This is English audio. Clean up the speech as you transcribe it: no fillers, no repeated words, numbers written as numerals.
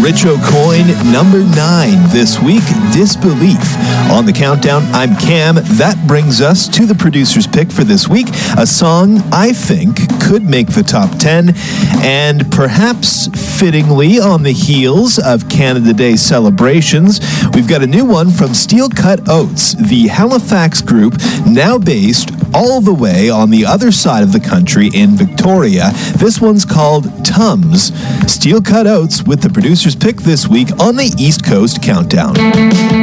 Rich O'Coin, number 9 this week, Disbelief. On the countdown, I'm Cam. That brings us to the producer's pick for this week, a song I think could make the top 10, and perhaps fittingly on the heels of Canada Day celebrations, we've got a new one from Steel Cut Oats, the Halifax group now based all the way on the other side of the country in Victoria. This one's called Tums. Steel Cut Oats with the producer's pick this week on the East Coast Countdown.